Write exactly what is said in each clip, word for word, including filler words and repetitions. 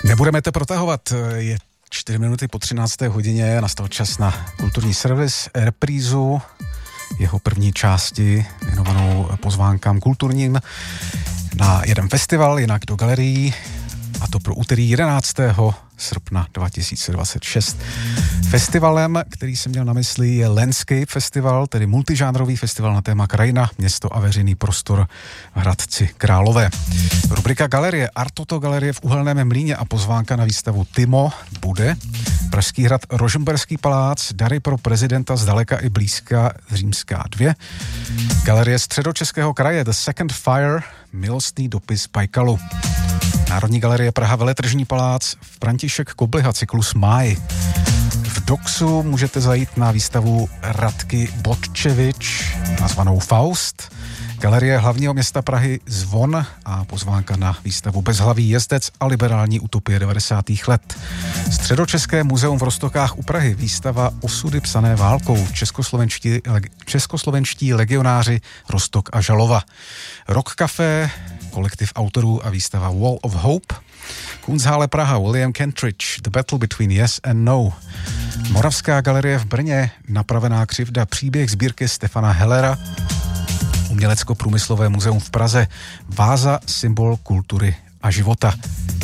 Nebudeme to protahovat, je čtyři minuty po třinácté hodině, nastal čas na kulturní servis, reprízu jeho první části věnovanou pozvánkám kulturním na jeden festival, jinak do galerií, a to pro úterý jedenáctého srpna dva tisíce dvacet šest. Festivalem, který jsem měl na mysli, je Landscape Festival, tedy multižánrový festival na téma krajina, město a veřejný prostor v Hradci Králové. Rubrika Galerie, Artoto galerie v Uhelném Mlýně a pozvánka na výstavu Timo bude. Pražský hrad Rožmberský palác, dary pro prezidenta zdaleka i blízka Římská dvě. Galerie Středočeského kraje The Second Fire, milostný dopis Bajkalu. Národní galerie Praha Veletržní palác, František Kobliha, cyklus Máj. V Doxu můžete zajít na výstavu Radky Bodčevič, nazvanou Faust. Galerie hlavního města Prahy Zvon a pozvánka na výstavu Bezhlavý jezdec a liberální utopie devadesátých let. Středočeské muzeum v Roztokách u Prahy, výstava Osudy psané válkou, českoslovenští, českoslovenští legionáři Roztok a Žalova. Rock Café, kolektiv autorů a výstava Wall of Hope. Kunsthalle Praha, William Kentridge, The Battle Between Yes and No. Moravská galerie v Brně, Napravená křivda, příběh sbírky Stefana Hellera. Umělecko-průmyslové muzeum v Praze, Váza, symbol kultury a života.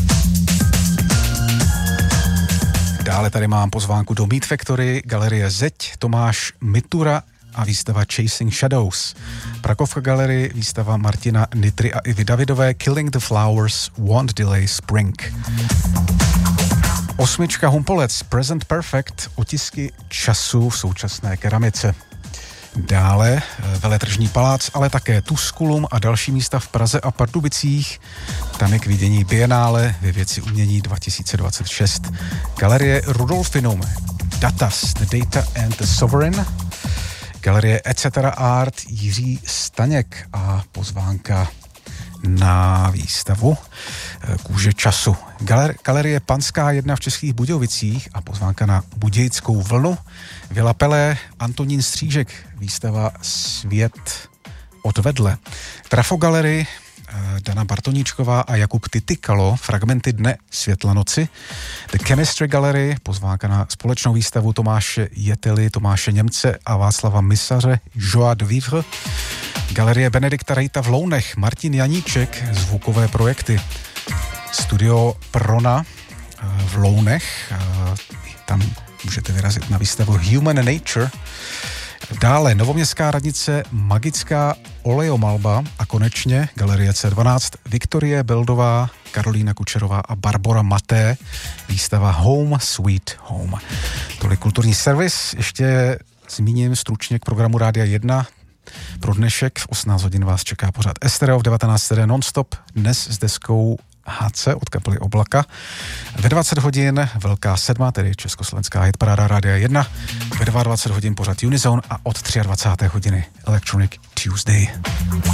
Dále tady mám pozvánku do Meat Factory, galerie Zeď, Tomáš Mitura a výstava Chasing Shadows. Prakovka galerie, výstava Martina Nitry a Ivy Davidové, Killing the Flowers, Won't Delay Spring. Osmička Humpolec, Present Perfect, otisky času v současné keramice. Dále Veletržní palác, ale také Tuskulum a další místa v Praze a Pardubicích. Tam je k vidění Bienále ve věci umění dva tisíce dvacet šest. Galerie Rudolfinum, Datas, The Data and the Sovereign. Galerie et cetera Art, Jiří Staněk a pozvánka na výstavu Kůže času. Galer- Galerie Panská jedna v Českých Budějovicích a pozvánka na Budějickou vlnu. Vila Pelé, Antonín Střížek, výstava Svět odvedle. Trafogalery, Dana Bartoníčková a Jakub Titykalo, fragmenty dne světla noci. The Chemistry Gallery, pozvánka na společnou výstavu Tomáše Jetely, Tomáše Němce a Václava Misaře, Joie de Vivre. Galerie Benedikta Rejta v Lounech, Martin Janíček, zvukové projekty. Studio Prona v Lounech, tam můžete vyrazit na výstavu Human Nature. Dále Novoměstská radnice, magická olejomalba a konečně Galerie C dvanáct, Viktorie Beldová, Karolína Kučerová a Barbora Maté, výstava Home Sweet Home. Tolik kulturní servis, ještě zmíním stručně k programu Rádia jedna. Pro dnešek v osmnáct hodin vás čeká pořád Estereo, v devatenáct hodin non-stop, dnes s deskou Há cé od kapely Oblaka. Ve dvacet hodin Velká sedma, tedy československá hitparáda Rádia jedna. Ve dvacet dva hodin pořad Unizone a od dvacet tři hodiny Electronic Tuesday.